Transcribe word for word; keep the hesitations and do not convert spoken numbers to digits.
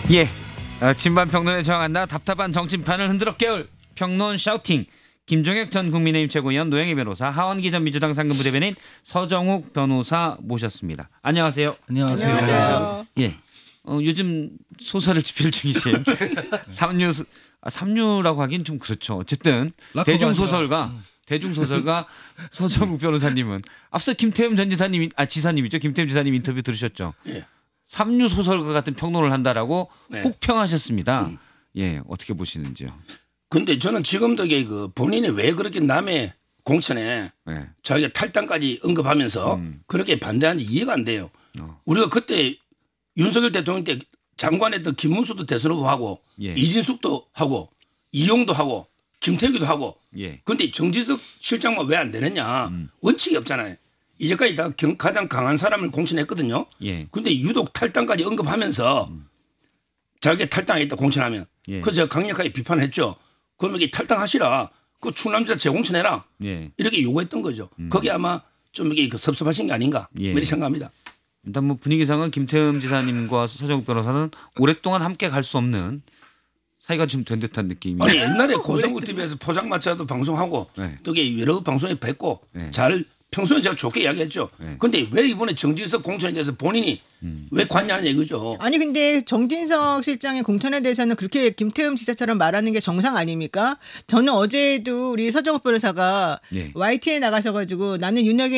예, 어, 진반 평론에 저항한다. 답답한 정치판을 흔들어 깨울 평론 샤우팅. 김종혁 전 국민의힘 최고위원, 노영희 변호사, 하원기 전 민주당 상근부대변인 서정욱 변호사 모셨습니다. 안녕하세요. 안녕하세요. 안녕하세요. 예, 어, 요즘 소설을 집필 중이신 삼류 아, 삼류라고 하긴 좀 그렇죠. 어쨌든 락커가 대중 아니라. 소설가 대중 소설가 서정욱 변호사님은 앞서 김태흠 전 지사님 아 지사님이죠. 김태흠 지사님 인터뷰 들으셨죠? 예. 삼류 소설가 같은 평론을 한다라고 네. 혹평하셨습니다. 음. 예, 어떻게 보시는지요? 근데 저는 지금도 이게 그 본인이 왜 그렇게 남의 공천에 예. 자기가 탈당까지 언급하면서 음. 그렇게 반대하는지 이해가 안 돼요. 어. 우리가 그때 윤석열 대통령 때 장관했던 김문수도 대선 후보하고 예. 이진숙도 하고 이용도 하고 김태기도 하고 예. 근데 정지석 실장만 왜 안 되느냐. 음. 원칙이 없잖아요. 이제까지 다 경- 가장 강한 사람을 공천했거든요. 예. 근데 유독 탈당까지 언급하면서 자기가 탈당했다 공천하면 예. 그래서 제가 강력하게 비판했죠. 그러면 이게 탈당하시라. 그 충남지사 재공천해라. 예. 이렇게 요구했던 거죠. 거기 아마 좀 이게 그 섭섭하신 게 아닌가 예. 이렇게 생각합니다. 일단 뭐 분위기상은 김태흠 지사님과 서정욱 변호사는 오랫동안 함께 갈 수 없는 사이가 좀 된 듯한 느낌이. 아니 옛날에 고성구 티비에서 포장마차도 방송하고 네. 또 이게 여러 방송에 뵙고 네. 잘 평소에 제가 좋게 이야기했죠. 네. 그런데 왜 이번에 정지석 공천에 대해서 본인이 왜 관여하는 얘기죠. 아니 근데 정진석 실장의 공천에 대해서는 그렇게 김태흠 지사처럼 말하는 게 정상 아닙니까? 저는 어제도 우리 서정욱 변호사가 예. 와이티에 나가셔가지고 나는 윤석열